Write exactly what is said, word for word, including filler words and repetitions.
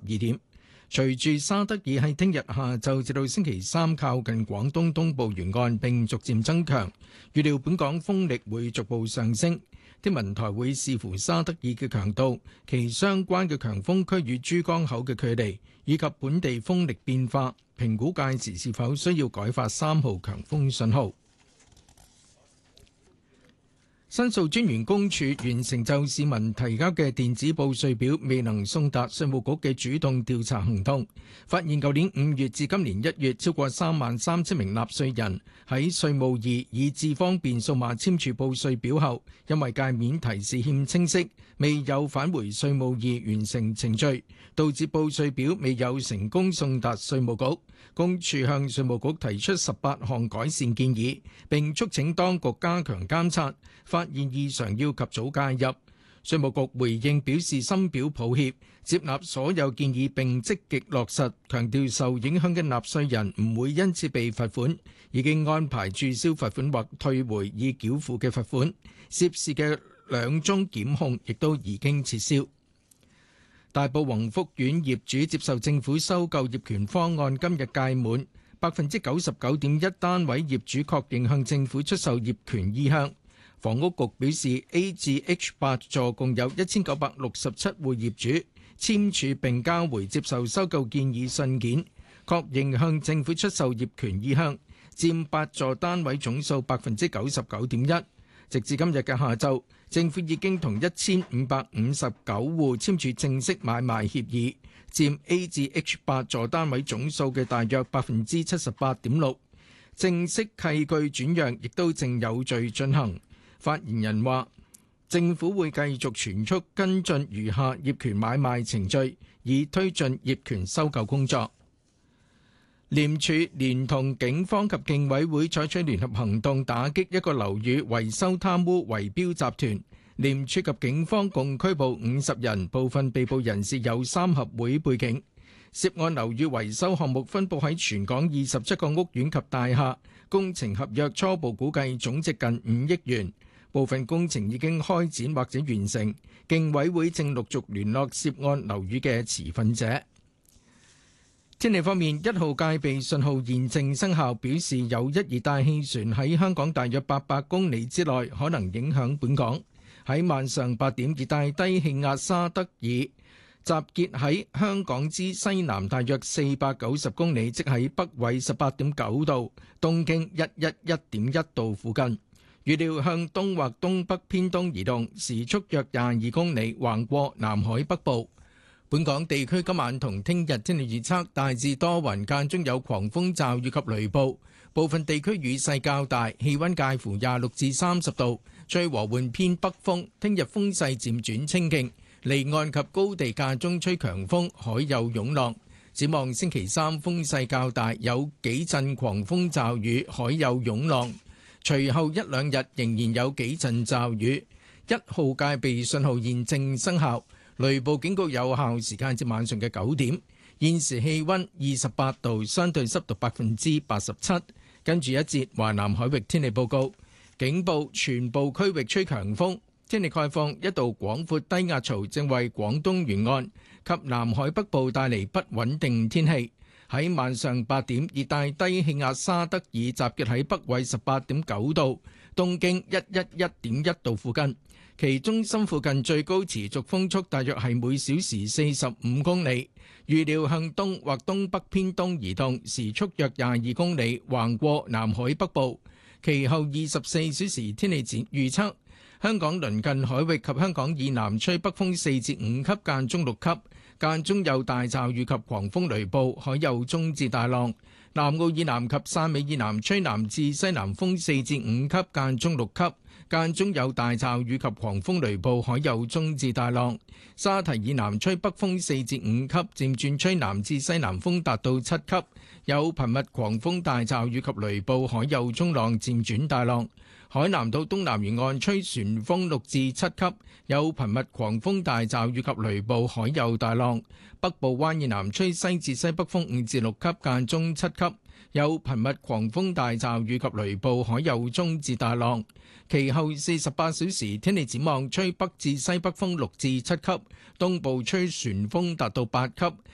二點。隨住沙德爾喺聽日下晝至到星期三靠近廣東東部沿岸並逐漸增強，預料本港風力會逐步上升。天文台會視乎沙德爾嘅強度、其相關嘅強風區與珠江口嘅距離，以及本地風力變化，評估屆時是否需要改發三號強風信號。申訴專員公署完成就市民提交嘅電子報稅表未能送達稅務局嘅主動調查行動，發現舊年五月至今年一月，超過三萬三千名納稅人喺稅務易以智方便數碼簽署報稅表後，因為界面提示欠清晰，未有返回稅務易完成程序，導致報稅表未有成功送達稅務局。公署向稅務局提出十八項改善建議，並促請當局加強監察，發現異常要及早介入。稅務局回應表示深表抱歉，接納所有建議並積極落實，強調受影響嘅納稅人唔會因此被罰款，已經安排註銷罰款或退回已繳付嘅罰款。涉事嘅兩宗檢控亦都已經撤銷。大埔宏福苑業主接受政府收購業權方案今日屆滿，百分之九十九點一單位業主確認向政府出售業權意向。房屋局表示 A 至 H 八座共有一千九百六十七戶業主簽署並交回接受收購建議信件，確認向政府出售業權意向，佔八座單位總數百分之九十九點一。直至今日嘅下晝，政府已經同一千五百五十九戶簽署正式買賣協議，佔 A 至 H 八座單位總數嘅大約百分之七十八點六。正式契據轉讓亦都正有序進行。發言人話：政府會繼續全速跟進餘下業權買賣程序，以推進業權收購工作。廉署連同警方及競委會採取聯合行動，打擊一個樓宇維修貪污圍標集團。廉署及警方共拘捕五十人，部分被捕人士有三合會背景。涉案樓宇維修項目分佈喺全港二十七個屋苑及大廈，工程合約初步估計總值近五億元。部分工程已經開展或者完成，競委會正陸續聯絡涉案樓宇嘅持份者。天氣方面，一號戒備信號現正生效，表示有一熱帶氣旋喺香港大約八百公里之內可能影響本港。喺晚上八點，熱帶低氣壓沙德爾集結喺香港之西南大約四百九十公里，即喺北緯十八點九度、東經一一一點一度附近。預料向東或東北偏東移動，時速約廿二公里，橫過南海北部。本港地區今晚同聽日天氣預測大致多雲，間中有狂風驟雨及雷暴，部分地區雨勢較大，氣溫介乎廿六至三十度，吹和緩偏北風。聽日風勢漸轉清勁，離岸及高地間中吹強風，海有湧浪。展望星期三風勢較大，有幾陣狂風驟雨，海有湧浪。隨後一兩日仍然有幾陣驟雨。一號戒備信號現正生效。雷暴警告有效時間至晚上嘅九點。現時氣溫二十八度，相對濕度百分之八十七。跟住一節華南海域天氣報告，警報全部區域吹強風。天氣概況，一道廣闊低壓槽正為廣東沿岸及南海北部帶嚟不穩定天氣。喺晚上八點，熱帶低氣壓沙德爾集結喺北緯十八點九度、東經一一一點一度附近。其中心附近最高持續風速大約係每小時四十五公里，預料向東或東北偏東移動，時速約廿二公里，橫過南海北部。其後二十四小時天氣預測，香港鄰近海域及香港以南吹北風四至五級間中六級，間中有大驟雨及狂風雷暴，海有中至大浪。南澳以南及汕尾以南吹南至西南風四至五級間中六級，間中有大驟雨及狂風雷暴，海有中至大浪。沙堤以南吹北風四至五級，漸轉吹南至西南風達到七級，有頻密狂風大驟雨及雷暴，海有中浪漸轉大浪。海南島東南沿岸吹旋風六至七級，有頻密狂風大驟雨及雷暴，海有大浪。北部灣以南吹西至西北風五至六級，間中七級，有頻密狂風大驟雨及雷暴，海有中至大浪。其後四十八小時天氣展望，吹北至西北風六至七級，東部吹旋風達到八級，